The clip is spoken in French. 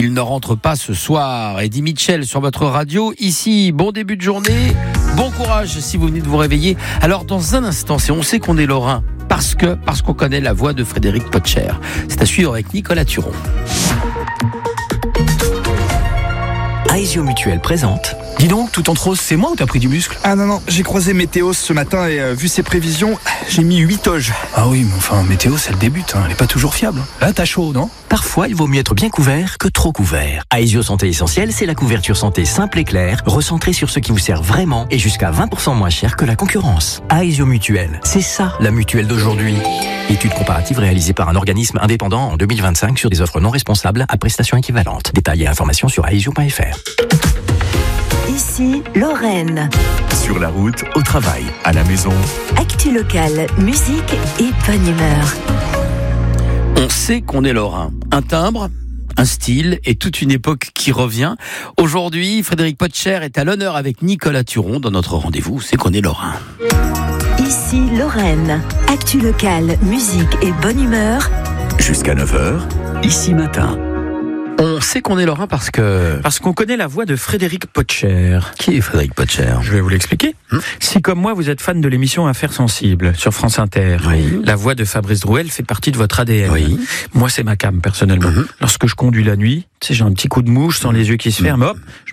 Il ne rentre pas ce soir. Eddie Mitchell sur votre radio. Ici, bon début de journée. Bon courage si vous venez de vous réveiller. Alors dans un instant, on sait qu'on est lorrain parce qu'on connaît la voix de Frédéric Potcher. C'est à suivre avec Nicolas Turon. Aesio Mutuel présente. Dis donc, tout en rose, c'est moi ou t'as pris du muscle? Ah non, j'ai croisé Météos ce matin et vu ses prévisions, j'ai mis 8 toges. Ah oui, mais enfin, Météos, elle débute, elle est pas toujours fiable. Là, t'as chaud, non? Parfois, il vaut mieux être bien couvert que trop couvert. Aesio Santé Essentielle, c'est la couverture santé simple et claire, recentrée sur ce qui vous sert vraiment et jusqu'à 20% moins cher que la concurrence. Aesio Mutuel, c'est ça, la mutuelle d'aujourd'hui. Étude comparative réalisée par un organisme indépendant en 2025 sur des offres non responsables à prestations équivalentes. Détails et informations sur aesio.fr. Ici, Lorraine. Sur la route, au travail, à la maison. Actu locale, musique et bonne humeur. On sait qu'on est lorrain. Un timbre, un style et toute une époque qui revient. Aujourd'hui, Frédéric Potcher est à l'honneur avec Nicolas Turon dans notre rendez-vous. C'est qu'on est lorrain. Ici, Lorraine. Actu locale, musique et bonne humeur. Jusqu'à 9h, ici matin. On sait qu'on est lorrain parce qu'on connaît la voix de Frédéric Potcher. Qui est Frédéric Potcher? Je vais vous l'expliquer. Si comme moi vous êtes fan de l'émission Affaires sensibles sur France Inter, la voix de Fabrice Drouel fait partie de votre ADN. Oui. Moi c'est ma came personnellement. Lorsque je conduis la nuit, j'ai un petit coup de mouche sans les yeux qui se ferment, hop,